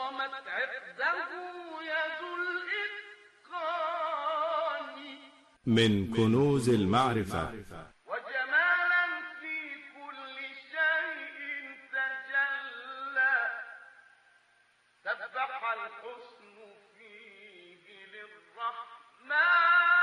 قامت عقده يد الإتقان من كنوز المعرفة وجمالا في كل شيء تجلى سبح الحسن فيه للرحمن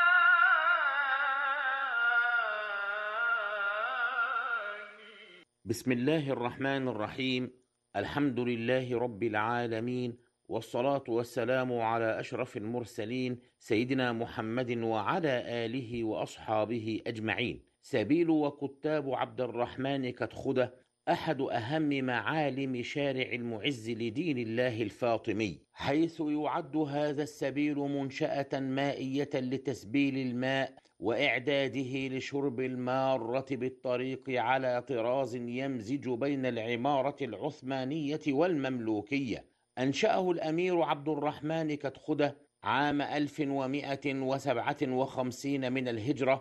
بسم الله الرحمن الرحيم. الحمد لله رب العالمين، والصلاة والسلام على أشرف المرسلين سيدنا محمد وعلى آله وأصحابه أجمعين. سبيل وكتاب عبد الرحمن كدخدة أحد أهم معالم شارع المعز لدين الله الفاطمي، حيث يعد هذا السبيل منشأة مائية لتسبيل الماء وإعداده لشرب المارة بالطريق على طراز يمزج بين العمارة العثمانية والمملوكية. أنشأه الأمير عبد الرحمن كدخدة عام 1157 من الهجرة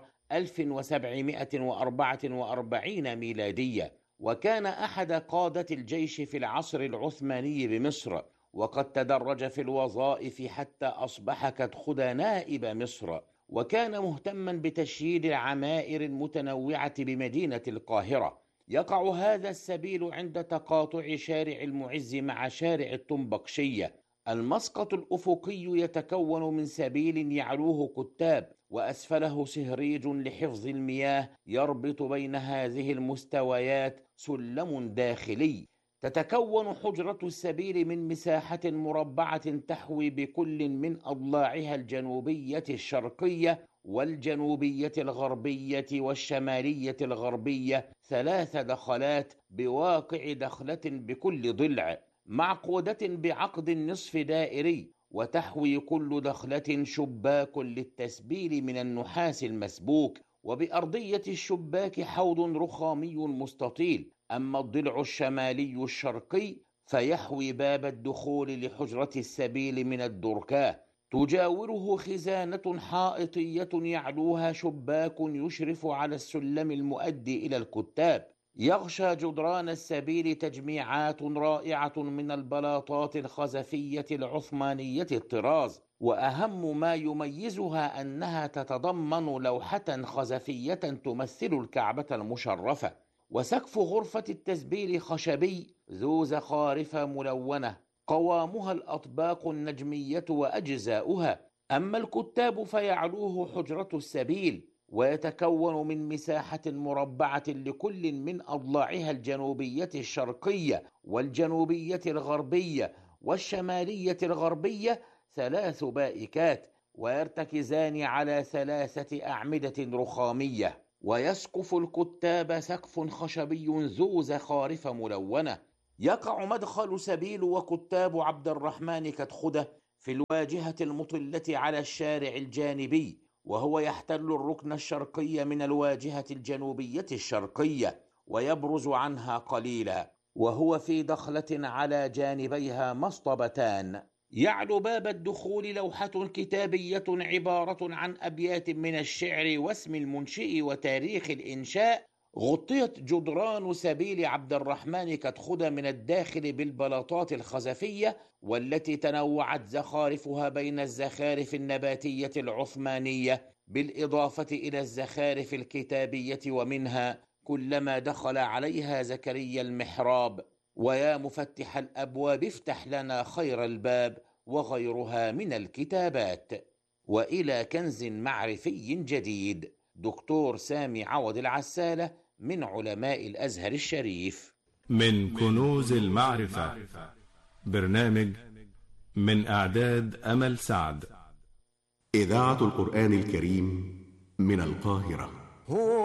1744 ميلادية، وكان أحد قادة الجيش في العصر العثماني بمصر، وقد تدرج في الوظائف حتى أصبح كدخدة نائب مصر، وكان مهتما بتشييد العمائر المتنوعة بمدينة القاهرة. يقع هذا السبيل عند تقاطع شارع المعز مع شارع الطنبقشية. المسقط الأفقي يتكون من سبيل يعلوه كتاب وأسفله سهريج لحفظ المياه، يربط بين هذه المستويات سلم داخلي. تتكون حجرة السبيل من مساحة مربعة تحوي بكل من أضلاعها الجنوبية الشرقية والجنوبية الغربية والشمالية الغربية 3 دخلات بواقع دخلة بكل ضلع، معقودة بعقد نصف دائري، وتحوي كل دخلة شباك للتسبيل من النحاس المسبوك، وبأرضية الشباك حوض رخامي مستطيل. أما الضلع الشمالي الشرقي فيحوي باب الدخول لحجرة السبيل من الدركاه، تجاوره خزانة حائطية يعلوها شباك يشرف على السلم المؤدي إلى الكتاب. يغشى جدران السبيل تجميعات رائعة من البلاطات الخزفية العثمانية الطراز، وأهم ما يميزها أنها تتضمن لوحة خزفية تمثل الكعبة المشرفة. وسقف غرفة التسبيل خشبي ذو زخارف ملونة، قوامها الأطباق النجمية وأجزاؤها. أما الكتاب فيعلوه حجرة السبيل، ويتكون من مساحة مربعة لكل من أضلاعها الجنوبية الشرقية والجنوبية الغربية والشمالية الغربية 3 بائكات، ويرتكزان على 3 أعمدة رخامية. ويسقف الكتاب سقف خشبي ذو زخارف ملونة. يقع مدخل سبيل وكتاب عبد الرحمن كدخدة في الواجهة المطلة على الشارع الجانبي، وهو يحتل الركن الشرقي من الواجهة الجنوبية الشرقية ويبرز عنها قليلا، وهو في دخلة على جانبيها مسطبتان. يعلو باب الدخول لوحة كتابية عبارة عن أبيات من الشعر واسم المنشئ وتاريخ الإنشاء. غطيت جدران سبيل عبد الرحمن كدخدة من الداخل بالبلاطات الخزفية، والتي تنوعت زخارفها بين الزخارف النباتية العثمانية بالإضافة إلى الزخارف الكتابية، ومنها كلما دخل عليها زكريا المحراب ويا مفتح الأبواب افتح لنا خير الباب وغيرها من الكتابات. وإلى كنز معرفي جديد. دكتور سامي عوض العسالة من علماء الأزهر الشريف. من كنوز المعرفة، برنامج من إعداد أمل سعد. إذاعة القرآن الكريم من القاهرة.